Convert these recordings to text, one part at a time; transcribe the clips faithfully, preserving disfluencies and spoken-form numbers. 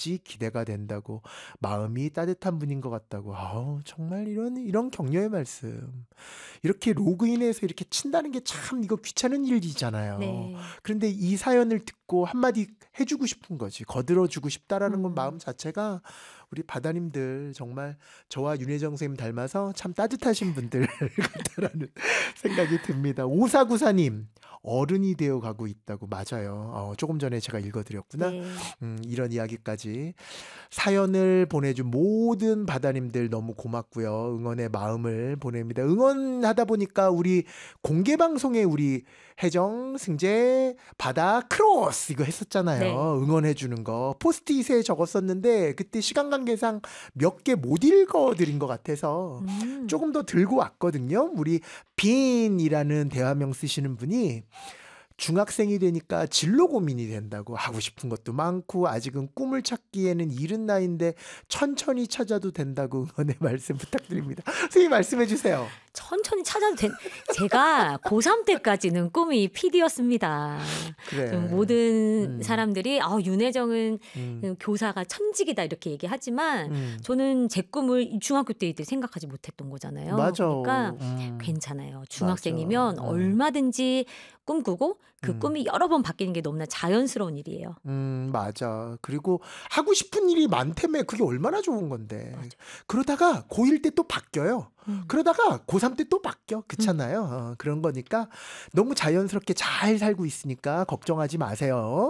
무지 기대가 된다고 마음이 따뜻한 분인 것 같다고. 아우, 정말 이런 이런 격려의 말씀. 이렇게 로그인해서 이렇게 친다는 게 참 이거 귀찮은 일이잖아요. 네. 그런데 이 사연을 듣고 한마디 해주고 싶은 거지. 거들어주고 싶다라는 건 음. 마음 자체가 우리 바다님들 정말 저와 윤혜정 선생님 닮아서 참 따뜻하신 분들 같다라는 생각이 듭니다. 오사구사님 어른이 되어 가고 있다고. 맞아요. 어, 조금 전에 제가 읽어드렸구나. 네. 음, 이런 이야기까지 사연을 보내준 모든 바다님들 너무 고맙고요. 응원의 마음을 보냅니다. 응원하다 보니까 우리 공개 방송에 우리 혜정, 승재, 바다 크로스 이거 했었잖아요. 네. 응원해 주는 거 포스트잇에 적었었는데 그때 시간 관계상 몇 개 못 읽어드린 것 같아서 음. 조금 더 들고 왔거든요. 우리 빈이라는 대화명 쓰시는 분이 중학생이 되니까 진로 고민이 된다고. 하고 싶은 것도 많고 아직은 꿈을 찾기에는 이른 나이인데 천천히 찾아도 된다고 응원의 말씀 부탁드립니다. 선생님 말씀해 주세요. 천천히 찾아도 된. 제가 고삼 때까지는 꿈이 피디였습니다. 그래. 좀 모든 음. 사람들이 아, 윤혜정은 음. 교사가 천직이다 이렇게 얘기하지만 음. 저는 제 꿈을 중학교 때 생각하지 못했던 거잖아요. 맞아. 그러니까 음. 괜찮아요. 중학생이면 맞아. 음. 얼마든지 꿈꾸고 그 음. 꿈이 여러 번 바뀌는 게 너무나 자연스러운 일이에요. 음, 맞아. 그리고 하고 싶은 일이 많다며 그게 얼마나 좋은 건데. 맞아. 그러다가 고일 때 또 바뀌어요. 음. 그러다가 고삼 때 또 바뀌어. 그렇잖아요. 어, 그런 거니까 너무 자연스럽게 잘 살고 있으니까 걱정하지 마세요.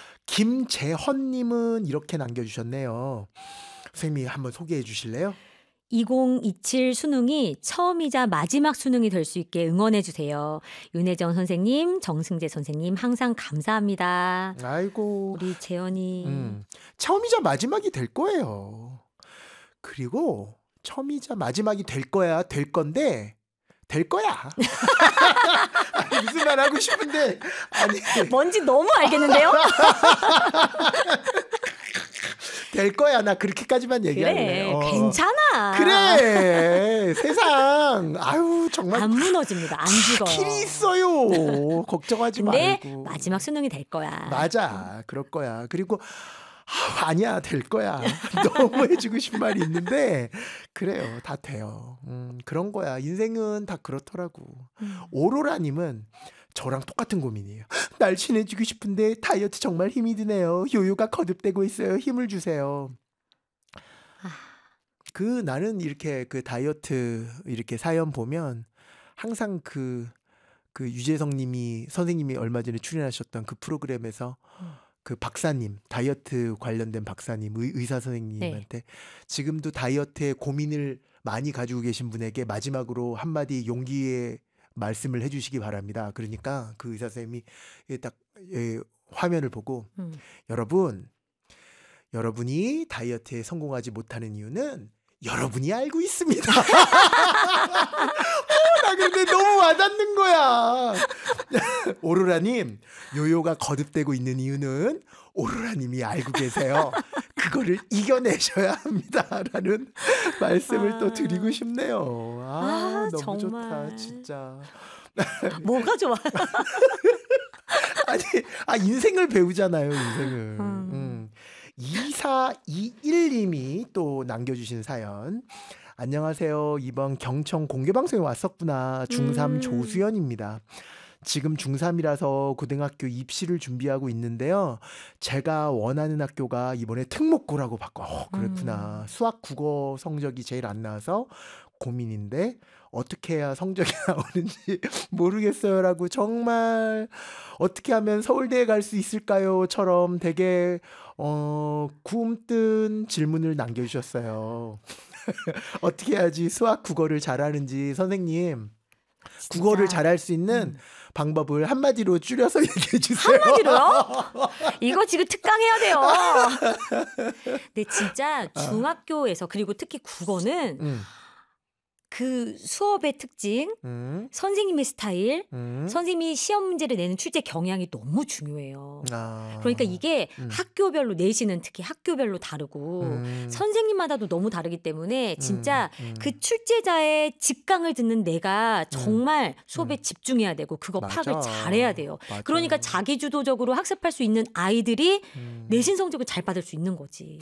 김재헌님은 이렇게 남겨주셨네요. 선생님이 한번 소개해 주실래요? 이천이십칠 수능이 처음이자 마지막 수능이 될 수 있게 응원해 주세요. 윤혜정 선생님, 정승재 선생님 항상 감사합니다. 아이고. 우리 재현이 음, 처음이자 마지막이 될 거예요. 그리고 처음이자 마지막이 될 거야. 될 건데 될 거야. 아니, 무슨 말 하고 싶은데 아니 뭔지 너무 알겠는데요? 될 거야. 나 그렇게까지만 얘기할래. 그래, 어. 괜찮아. 그래. 세상. 아유, 정말 안 무너집니다. 안 죽어요. 길이 있어요. 걱정하지 근데 말고. 마지막 수능이 될 거야. 맞아. 그럴 거야. 그리고 아, 아니야. 될 거야. 너무 해주고 싶은 말이 있는데 그래요. 다 돼요. 음, 그런 거야. 인생은 다 그렇더라고. 음. 오로라님은 저랑 똑같은 고민이에요. 날씬해지고 싶은데 다이어트 정말 힘이 드네요. 요요가 거듭되고 있어요. 힘을 주세요. 그 나는 이렇게 그 다이어트 이렇게 사연 보면 항상 그, 그 유재석님이 선생님이 얼마 전에 출연하셨던 그 프로그램에서 음. 그 박사님 다이어트 관련된 박사님 의, 의사 선생님한테 네. 지금도 다이어트에 고민을 많이 가지고 계신 분에게 마지막으로 한마디 용기의 말씀을 해주시기 바랍니다. 그러니까 그 의사 선생님이 딱 예, 화면을 보고 음. 여러분 여러분이 다이어트에 성공하지 못하는 이유는 여러분이 알고 있습니다. 어, 나 근데 너무 와닿는 거야. 오로라님, 요요가 거듭되고 있는 이유는 오로라님이 알고 계세요. 그거를 이겨내셔야 합니다라는 말씀을 아. 또 드리고 싶네요. 아, 아, 너무 정말. 좋다, 진짜. 뭐가 좋아? 아니, 아 인생을 배우잖아요, 인생을. 음. 음. 이사이일님이 또 남겨주신 사연. 안녕하세요. 이번 경청 공개방송에 왔었구나. 중삼 음. 조수연입니다. 지금 중삼이라서 고등학교 입시를 준비하고 있는데요. 제가 원하는 학교가 이번에 특목고라고 바꿔. 어, 그렇구나. 음. 수학 국어 성적이 제일 안 나와서 고민인데 어떻게 해야 성적이 나오는지 모르겠어요라고 정말 어떻게 하면 서울대에 갈 수 있을까요?처럼 되게 어, 구움뜬 질문을 남겨주셨어요. 어떻게 해야지 수학 국어를 잘하는지 선생님 국어를 잘할 수 있는 음. 방법을 한마디로 줄여서 얘기해 주세요. 한마디로요? 이거 지금 특강해야 돼요. 근데 진짜 중학교에서 그리고 특히 국어는 음, 그 수업의 특징, 음, 선생님의 스타일, 음. 선생님이 시험 문제를 내는 출제 경향이 너무 중요해요. 아, 그러니까 이게 음. 학교별로 내신은 특히 학교별로 다르고 음. 선생님마다도 너무 다르기 때문에 진짜 음, 음. 그 출제자의 직강을 듣는 내가 정말 수업에 음. 집중해야 되고 그거 맞아. 파악을 잘해야 돼요. 맞아. 그러니까 자기주도적으로 학습할 수 있는 아이들이 음. 내신 성적을 잘 받을 수 있는 거지.